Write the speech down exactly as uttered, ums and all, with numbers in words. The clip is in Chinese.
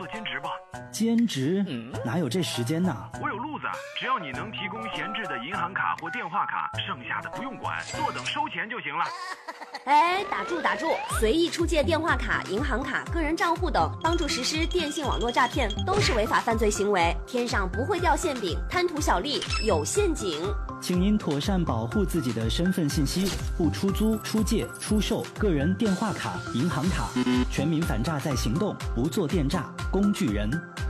做兼职吧。 兼职？哪有这时间呢？ 我有路子，只要你能提供闲置的银行卡或电话卡，剩下的不用管，坐等收钱就行了。 哎，打住打住！随意出借电话卡、银行卡、个人账户等，帮助实施电信网络诈骗，都是违法犯罪行为。天上不会掉馅饼，贪图小利有陷阱。 请您妥善保护自己的身份信息，不出租、出借、出售个人电话卡、银行卡。全民反诈在行动，不做电诈工具人。